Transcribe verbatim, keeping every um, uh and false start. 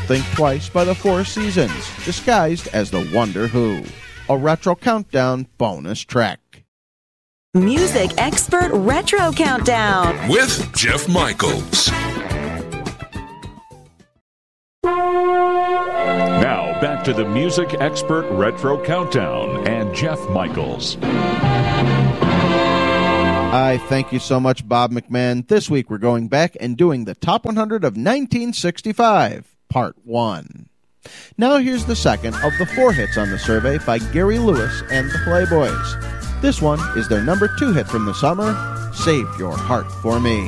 Think Twice by the Four Seasons, disguised as the Wonder Who. A Retro Countdown bonus track. Music Expert Retro Countdown with Jeff Michaels. Now, back to the Music Expert Retro Countdown and Jeff Michaels. I thank you so much, Bob McMahon. This week we're going back and doing the Top one hundred of nineteen sixty-five, Part one. Now here's the second of the four hits on the survey by Gary Lewis and the Playboys. This one is their number two hit from the summer, Save Your Heart for Me.